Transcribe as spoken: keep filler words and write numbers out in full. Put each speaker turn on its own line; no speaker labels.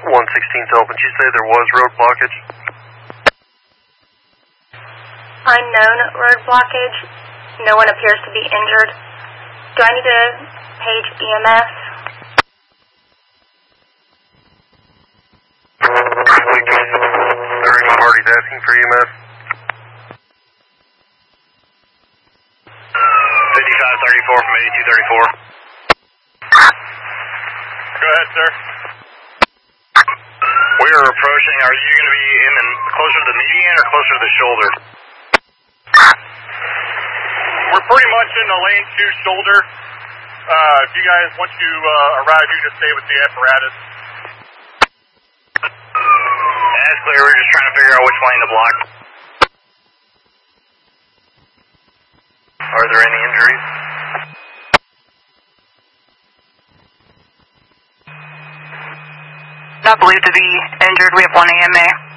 one sixteen's open. Did you say there was road blockage?
Unknown road blockage. No one appears to be injured. Do I need to page E M S?
Thirty parties asking for E M S.
fifty-five thirty-four from eighty-two thirty-four.
Go ahead, sir.
We are approaching. Are you going to be in the closer to the median or closer to the shoulder?
We're pretty much in the lane two shoulder. Uh, if you guys, once you uh, arrive, you just stay with the apparatus.
That's clear. We're just trying to figure out which lane to block. Are there any injuries?
Not believed to be injured. We have one A M A.